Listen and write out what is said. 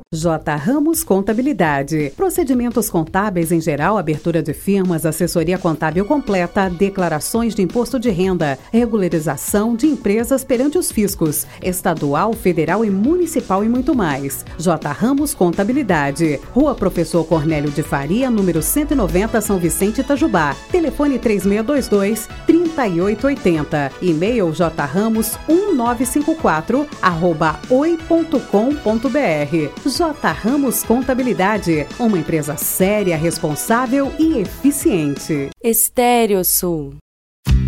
J. Ramos Contabilidade. Procedimentos contábeis em geral, abertura de firmas, assessoria contábil completa, declarações de imposto de renda, regularização de empresas perante os fiscos, estadual, federal e municipal e muito mais. J. Ramos Contabilidade. Rua Professor Cornélio de Faria, número 190, São Vicente, Itajubá. Telefone 3622-3880. E-mail jramos1954@oi.com.br. J. Ramos Contabilidade, uma empresa séria, responsável e eficiente. Estéreo Sul.